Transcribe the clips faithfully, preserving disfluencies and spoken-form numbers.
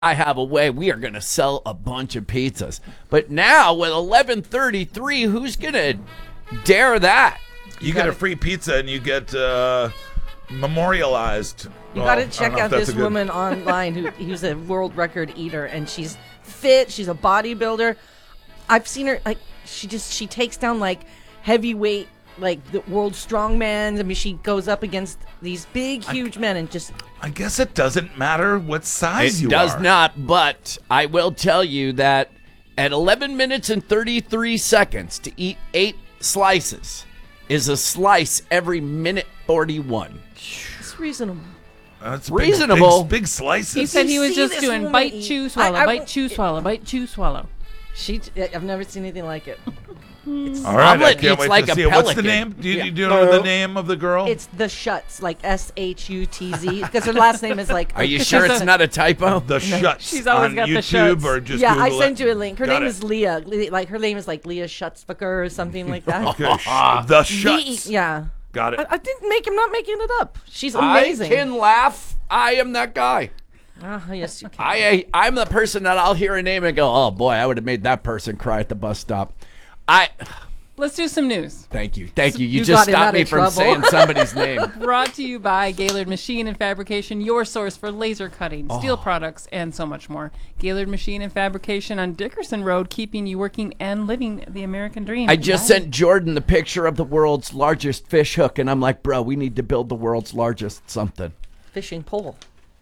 I have a way. We are going to sell a bunch of pizzas. But now with eleven thirty-three, who's going to dare that? You, you get a free pizza and you get uh, memorialized. You well, got to check out this good... woman online who who's a world record eater, and she's fit. She's a bodybuilder. I've seen her, like, she just, she takes down, like, heavyweight, like, the world strongman. I mean, she goes up against these big, huge I, men and just... I guess it doesn't matter what size it you are. It does not, but I will tell you that at eleven minutes and thirty-three seconds to eat eight slices is a slice every minute forty-one. It's reasonable. That's reasonable. Big, big, big slices. He said he was just doing bite, eat. chew, swallow, I, I, bite, chew, swallow, bite, chew, swallow. She, I've never seen anything like it. It's All right, I can't wait like to see it. What's the name? Do you, yeah. do you know the name of the girl? It's the Schutz, like S H U T Z, because her last name is like... Are you sure it's not a typo? The Schutz. She's always on got YouTube the Schutz. Or just yeah, Google I sent it. you a link. Her got name it. is Leah. Like, her name is like Leah Schutzbecker or something like that. Okay, the Schutz. The, yeah. Got it. I, I didn't make him, not making it up. She's amazing. I can laugh. I am that guy. Oh, yes, you can. I, I'm the person that I'll hear a name and go, oh, boy, I would have made that person cry at the bus stop. I... Let's do some news. Thank you. Thank you. You, you just stopped me from trouble. saying somebody's name. Brought to you by Gaylord Machine and Fabrication, your source for laser cutting, oh. steel products, and so much more. Gaylord Machine and Fabrication on Dickerson Road, keeping you working and living the American dream. I just Bye. sent Jordan the picture of the world's largest fish hook, and I'm like, bro, we need to build the world's largest something. Fishing pole.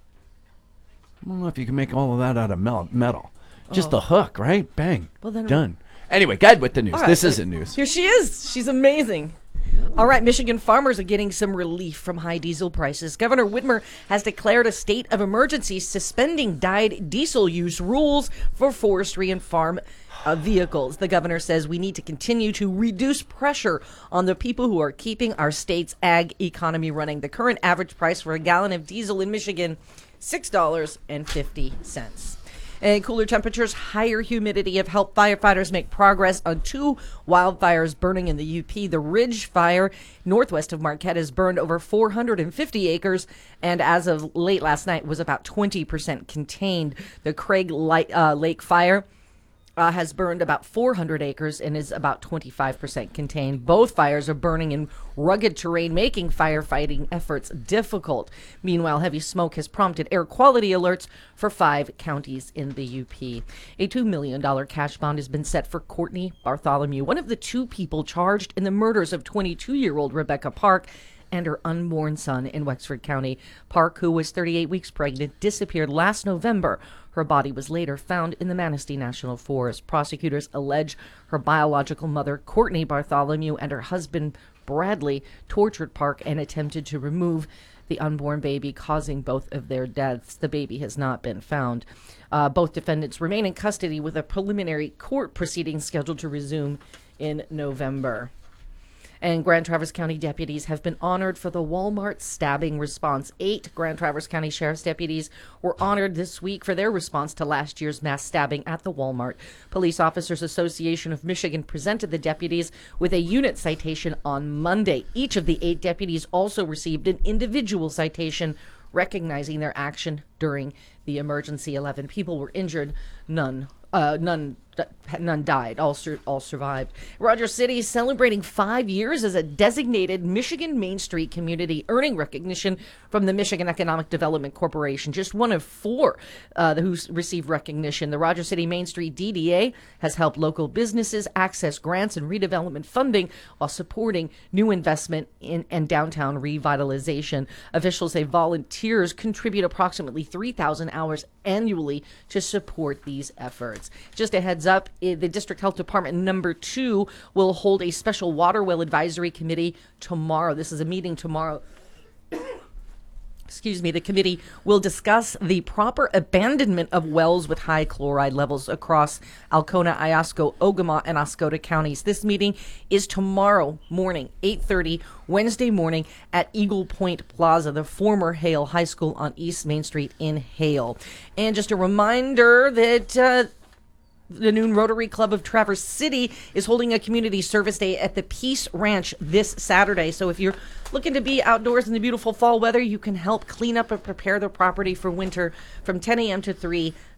I don't know if you can make all of that out of metal. Just oh. the hook, right? Bang. Well, then Done. Anyway, go ahead with the news. Right, this isn't news. Here she is. She's amazing. All right, Michigan farmers are getting some relief from high diesel prices. Governor Whitmer has declared a state of emergency, suspending dyed diesel use rules for forestry and farm uh, vehicles. The governor says we need to continue to reduce pressure on the people who are keeping our state's ag economy running. The current average price for a gallon of diesel in Michigan, six dollars and fifty cents. And cooler temperatures, higher humidity have helped firefighters make progress on two wildfires burning in the U P. The Ridge Fire, northwest of Marquette, has burned over four hundred fifty acres, and as of late last night was about twenty percent contained. The Craig Light, uh, Lake Fire Uh, has burned about four hundred acres and is about twenty-five percent contained. Both fires are burning in rugged terrain, making firefighting efforts difficult. Meanwhile, heavy smoke has prompted air quality alerts for five counties in the U P. A two million dollars cash bond has been set for Courtney Bartholomew, one of the two people charged in the murders of twenty-two-year-old Rebecca Park and her unborn son in Wexford County. Park, who was thirty-eight weeks pregnant, disappeared last November. Her body was later found in the Manistee National Forest. Prosecutors allege her biological mother, Courtney Bartholomew, and her husband, Bradley, tortured Park and attempted to remove the unborn baby, causing both of their deaths. The baby has not been found. Uh, both defendants remain in custody with a preliminary court proceeding scheduled to resume in November. And Grand Traverse County deputies have been honored for the Walmart stabbing response. Eight Grand Traverse County Sheriff's deputies were honored this week for their response to last year's mass stabbing at the Walmart. Police Officers Association of Michigan presented the deputies with a unit citation on Monday. Each of the eight deputies also received an individual citation recognizing their action during the emergency. Eleven people were injured, none Uh, none, none died. All, sur- all survived. Rogers City is celebrating five years as a designated Michigan Main Street community, earning recognition from the Michigan Economic Development Corporation. Just one of four uh, who received recognition. The Rogers City Main Street D D A has helped local businesses access grants and redevelopment funding while supporting new investment in and downtown revitalization. Officials say volunteers contribute approximately three thousand hours annually to support these efforts. Just a heads up, the District Health Department number two will hold a special water well advisory committee tomorrow. This is a meeting tomorrow. Excuse me, the committee will discuss the proper abandonment of wells with high chloride levels across Alcona, Iosco, Ogama, and Oscoda counties. This meeting is tomorrow morning, eight thirty, Wednesday morning at Eagle Point Plaza, the former Hale High School on East Main Street in Hale. And just a reminder that... Uh, the Noon Rotary Club of Traverse City is holding a community service day at the Peace Ranch this Saturday. So if you're looking to be outdoors in the beautiful fall weather, you can help clean up and prepare the property for winter from ten a.m. to three.